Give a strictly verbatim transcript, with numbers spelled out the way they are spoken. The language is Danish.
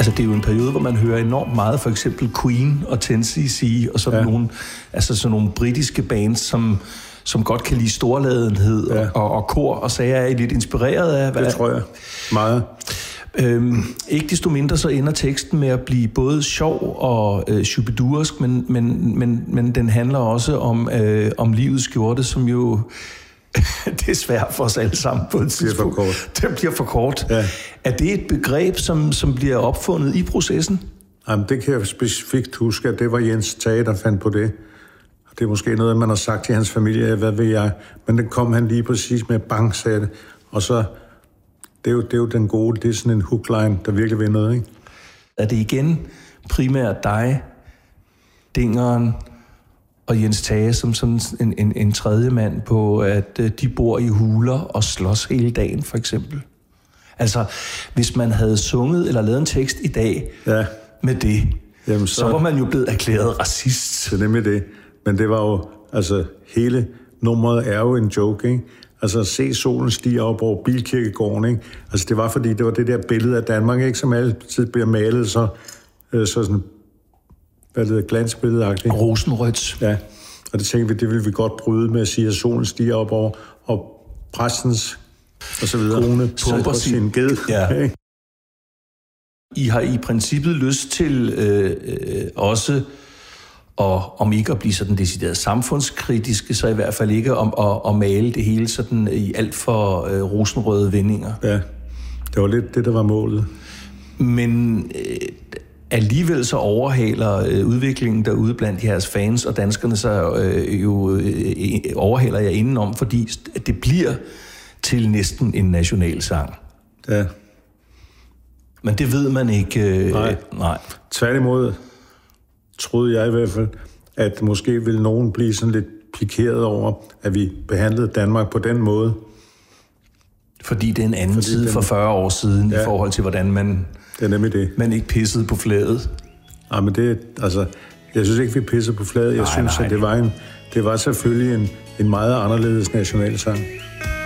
Altså, det er jo en periode, hvor man hører enormt meget, for eksempel Queen og ten cc, og sådan, ja. nogle, altså sådan nogle britiske bands, som, som godt kan lide storladenhed ja. og, og kor, og så er I lidt inspireret af... Hvad? Det tror jeg. Meget. Øhm, ikke desto mindre så ender teksten med at blive både sjov og øh, chupidursk, men, men, men, men den handler også om, øh, om livets skjorte, som jo det er svært for os alle sammen på et tidspunkt. Det bliver for kort. Det bliver for kort. Ja. Er det et begreb, som, som bliver opfundet i processen? Jamen, det kan jeg specifikt huske, at det var Jens Tage, der fandt på det. Det er måske noget, man har sagt til hans familie, hvad ved jeg. Men den kom han lige præcis med bang, sagde det. Og så, det er, jo, det er jo den gode, det er sådan en hookline, der virkelig vil noget, ikke? Er det igen primært dig, Dingeren og Jens Tage som sådan en, en, en tredje mand på, at de bor i huler og slås hele dagen, for eksempel? Altså, hvis man havde sunget eller lavet en tekst i dag ja. med det, Jamen, så, så var man jo blevet erklæret racist. Det er nemlig det. Men det var jo, altså, hele nummeret er jo en joke, ikke? Altså, se solen stige op over Bilkirkegården, ikke? Altså, det var fordi, det var det der billede af Danmark, ikke? Som altid bliver malet så, øh, så sådan, hvad det hedder, glansbilledeagtigt. Rosenrødt. Ja, og det tænkte vi, det ville vi godt bryde med at sige, at solen stiger op over, og præstens, og så videre, kone pumper sin ged. Ja. I har i princippet lyst til øh, øh, også, og om ikke at blive sådan decideret samfundskritiske, så i hvert fald ikke om at, at male det hele sådan i alt for øh, rosenrøde vendinger. Ja, det var lidt det, der var målet. Men øh, alligevel så overhaler øh, udviklingen derude blandt jeres fans og danskerne så øh, jo øh, overhaler jeg indenom, fordi det bliver til næsten en nationalsang. Ja. Men det ved man ikke. Øh, nej. nej. Tværtimod troede jeg i hvert fald, at måske ville nogen blive sådan lidt pikeret over, at vi behandlede Danmark på den måde. Fordi det er en anden Fordi tid den... for fyrre år siden, ja. I forhold til, hvordan man, det er nemlig det. man ikke pissede på flaget. Nej, men det, altså, jeg synes ikke, vi pissede på flaget. Jeg nej, synes, nej. at det var, en, det var selvfølgelig en, en meget anderledes nationalsang.